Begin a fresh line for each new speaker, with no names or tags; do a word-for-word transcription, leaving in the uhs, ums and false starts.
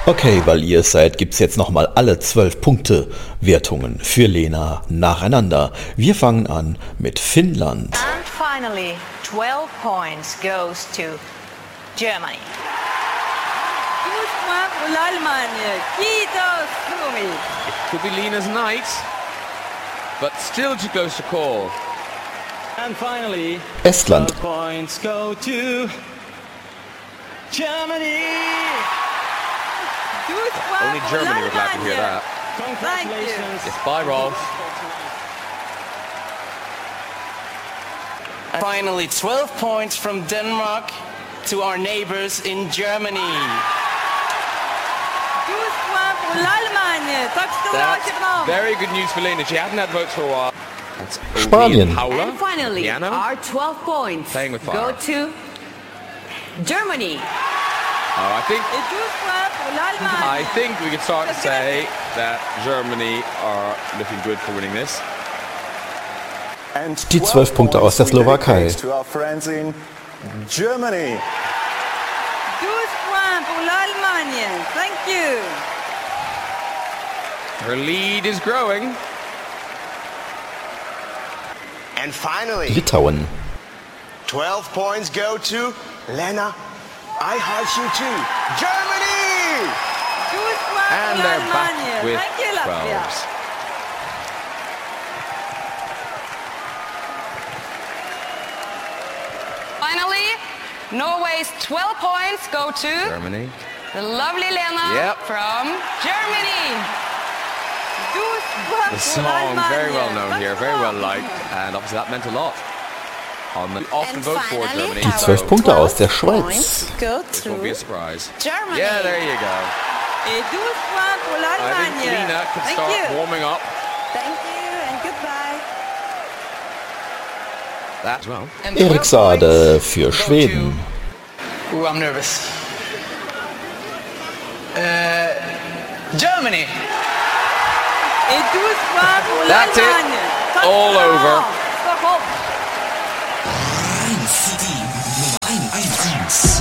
Okay, weil ihr es seid, gibt's jetzt nochmal alle zwölf Punkte Wertungen für Lena nacheinander. Wir fangen an mit Finnland.
And finally, twelve points goes to Germany.
douze points pour l'Allemagne. Kiitos, Suomi.
It could be Lena's night, but still too close to call.
And finally,
Estland.
twelve points go to Germany.
douze points
Only
pour
Germany would like to hear
l'Allemagne.
that.
Congratulations.
Yes, bye, Rolf.
Finally, twelve points from Denmark to our neighbors in Germany.
douze points pour l'Allemagne. Tack stora
That's
Köpenhamn.
very good news for Lena. She hadn't had votes for a while. That's
Spanien.
Paula.
And finally,
Piano.
our twelve points
Playing with
go
fire.
to Germany.
Oh, I think
Et douze points pour l'Allemagne.
I think we can start to say that Germany are looking good for winning this.
And
Die zwölf Punkte aus der Slowakei.
To our friends in Germany.
douze points pour l'Allemagne. Thank you.
Her lead is growing.
And finally,
Litauen.
twelve points go to Lena. I heart you too. Germany!
douze points
And
pour
they're
l'Allemagne.
back with
Thank you, Latvia.
twelves.
Finally, Norway's twelve points go to
Germany.
the lovely Lena
Yep.
from Germany.
douze points
The
pour
song,
l'Allemagne.
very well known
Tack
here,
ska
very
du ha.
well liked, and obviously that meant a lot. On the often
And
vote for
finally,
Germany,
Die
our
zwölf Punkte aus der
twelve
Schweiz.
points go
this won't be a
to
surprise.
Germany.
Yeah, there you go.
Et douze points pour
I think
l'Allemagne.
Lena can
Thank
start
you.
warming up.
Thank you and goodbye.
That as well.
Erik Saade für Schweden.
Ooh, I'm nervous. Uh, Germany.
Et douze points pour
That's it.
l'Allemagne. Tack
All
ska du ha.
over.